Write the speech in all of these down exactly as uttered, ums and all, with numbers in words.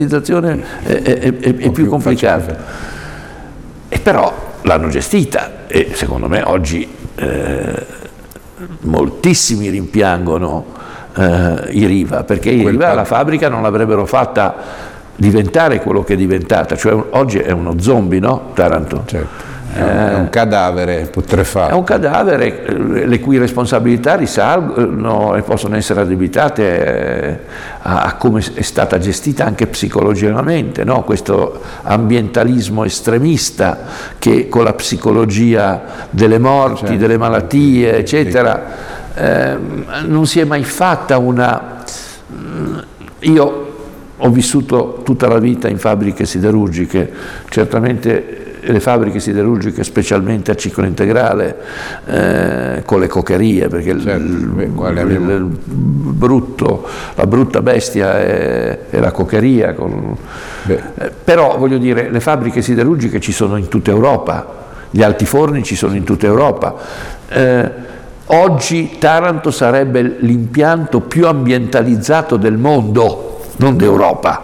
è, è, è, è più complicata, e però l'hanno gestita, e secondo me oggi eh, moltissimi rimpiangono eh, i Riva, perché i Riva la fabbrica non l'avrebbero fatta diventare quello che è diventata, cioè oggi è uno zombie, no? Taranto. Certo. È un cadavere putrefatto. È un cadavere le cui responsabilità risalgono e possono essere addebitate a, a come è stata gestita anche psicologicamente, no? Questo ambientalismo estremista che con la psicologia delle morti, certo, delle malattie, eccetera, eh, non si è mai fatta una... Io ho vissuto tutta la vita in fabbriche siderurgiche, certamente le fabbriche siderurgiche, specialmente a ciclo integrale, eh, con le cocherie, perché certo, il, il, il brutto, la brutta bestia è, è la cocheria. Con, eh, però voglio dire, le fabbriche siderurgiche ci sono in tutta Europa, gli altiforni ci sono in tutta Europa. Eh, oggi Taranto sarebbe l'impianto più ambientalizzato del mondo, non d'Europa.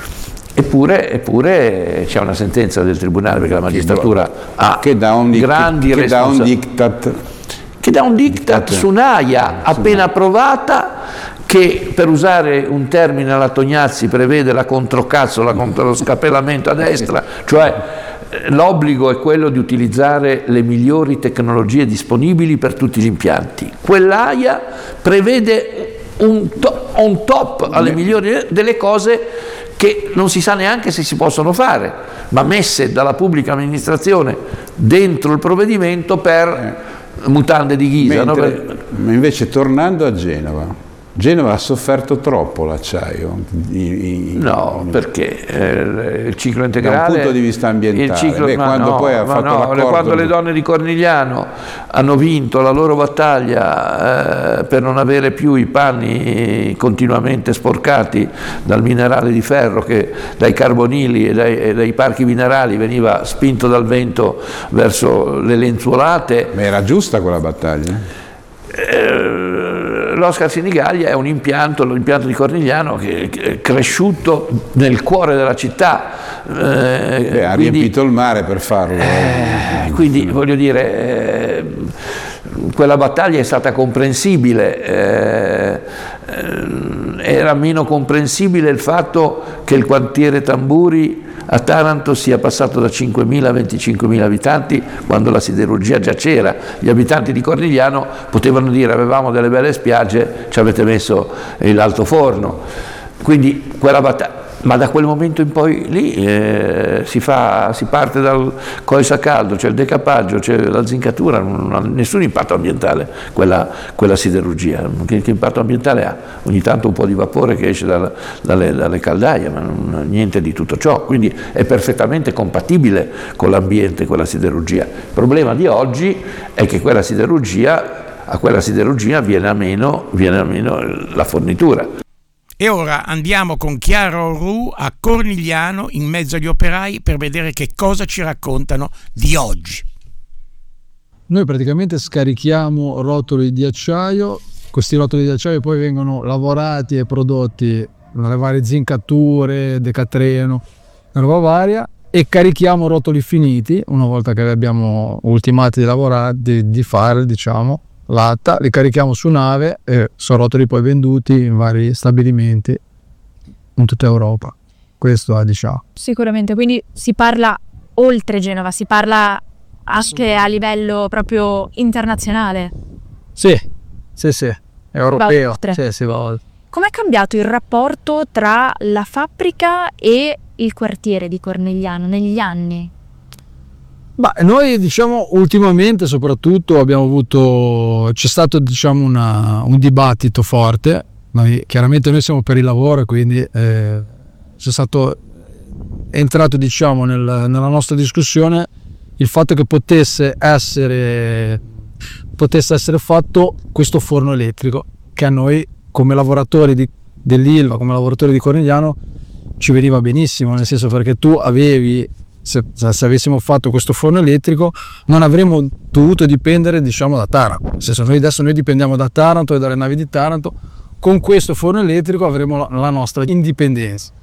Eppure, eppure c'è una sentenza del Tribunale, perché la magistratura ha che dà un grandi che dà un diktat che dà un diktat su un'AIA appena approvata, che, per usare un termine alla Tognazzi, prevede la controcazzola contro lo scapellamento a destra, cioè l'obbligo è quello di utilizzare le migliori tecnologie disponibili per tutti gli impianti. Quell'AIA prevede un, to un top alle migliori delle cose che non si sa neanche se si possono fare, ma messe dalla pubblica amministrazione dentro il provvedimento per mutande di ghisa. Mentre, no? per... Invece, tornando a Genova, Genova ha sofferto troppo l'acciaio? No, perché eh, il ciclo integrale... Da un punto di vista ambientale, il ciclo, Beh, quando no, poi ha fatto no, l'accordo... Quando le donne di Cornigliano hanno vinto la loro battaglia eh, per non avere più i panni continuamente sporcati dal minerale di ferro che dai carbonili e dai, e dai parchi minerali veniva spinto dal vento verso le lenzuolate... Ma era giusta quella battaglia? Eh, L'Oscar Sinigallia è un impianto, l'impianto di Cornigliano, che è cresciuto nel cuore della città. Eh, Beh, ha quindi, riempito il mare per farlo. Eh, quindi voglio dire, eh, quella battaglia è stata comprensibile, eh, eh, era meno comprensibile il fatto che il quartiere Tamburi a Taranto sia passato da cinquemila a venticinquemila abitanti quando la siderurgia già c'era. Gli abitanti di Cornigliano potevano dire: avevamo delle belle spiagge, ci avete messo l'altoforno. Quindi quella battaglia, ma da quel momento in poi lì eh, si, fa, si parte dal coisa caldo, c'è il decapaggio, c'è la zincatura, non ha nessun impatto ambientale quella, quella siderurgia. Che, che impatto ambientale ha? Ogni tanto un po' di vapore che esce dalla, dalle, dalle caldaie, ma non, niente di tutto ciò, quindi è perfettamente compatibile con l'ambiente quella siderurgia. Il problema di oggi è che quella siderurgia, a quella siderurgia viene a meno, viene a meno la fornitura. E ora andiamo con Chiara Ru a Cornigliano, in mezzo agli operai, per vedere che cosa ci raccontano di oggi. Noi praticamente scarichiamo rotoli di acciaio, questi rotoli di acciaio poi vengono lavorati e prodotti dalle varie zincature, decatreno, roba varia, e carichiamo rotoli finiti una volta che li abbiamo ultimati di lavorare, di, di fare, diciamo, latta, li carichiamo su nave e sono rotoli poi venduti in vari stabilimenti in tutta Europa. Questo è, diciamo. Sicuramente, quindi si parla oltre Genova, si parla anche a livello proprio internazionale. Sì, sì, sì, europeo. Sì, si va oltre. Com'è cambiato il rapporto tra la fabbrica e il quartiere di Cornigliano negli anni? Ma noi, diciamo, ultimamente soprattutto abbiamo avuto, c'è stato, diciamo, una, un dibattito forte. Noi chiaramente noi siamo per il lavoro, quindi eh, c'è stato è entrato, diciamo, nel, nella nostra discussione il fatto che potesse essere potesse essere fatto questo forno elettrico, che a noi come lavoratori di, dell'Ilva, come lavoratori di Cornigliano, ci veniva benissimo, nel senso, perché tu avevi Se, se avessimo fatto questo forno elettrico non avremmo dovuto dipendere, diciamo, da Taranto. Nel senso, noi adesso noi dipendiamo da Taranto e dalle navi di Taranto. Con questo forno elettrico avremo la, la nostra indipendenza.